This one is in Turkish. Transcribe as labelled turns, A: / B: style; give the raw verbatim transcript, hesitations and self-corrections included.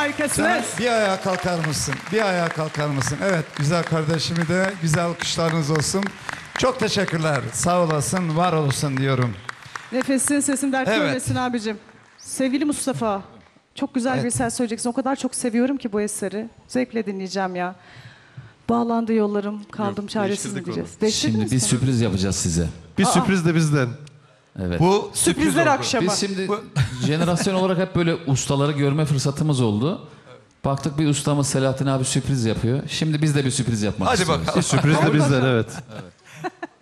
A: Harikasınız.
B: Sen bir ayağa kalkar mısın? Bir ayağa kalkar mısın? Evet, güzel kardeşimi de güzel alkışlarınız olsun. Çok teşekkürler. Sağ olasın, var olasın diyorum.
A: Nefesin sesin dert
B: Evet.
A: görmesin abicim. Sevgili Mustafa, çok güzel
B: Evet.
A: bir eser söyleyeceksin. O kadar çok seviyorum ki bu eseri. Zevkle dinleyeceğim ya. Bağlandı yollarım, kaldım
C: Yok,
A: çaresiz mi
C: değiştirdik
A: diyeceğiz?
C: onu.
A: Değiştirdiniz
D: Şimdi bir
A: mi?
D: sürpriz yapacağız size.
C: Bir sürpriz de bizden.
D: Evet.
B: Bu sürpriz
A: Sürprizler
B: oldu.
A: akşamı.
D: Biz şimdi jenerasyon olarak hep böyle ustaları görme fırsatımız oldu. Baktık bir ustamız Selahattin abi sürpriz yapıyor. Şimdi biz de bir sürpriz yapmak
B: Hadi
D: istiyoruz.
B: bakalım.
C: Bir sürpriz de bizden, evet.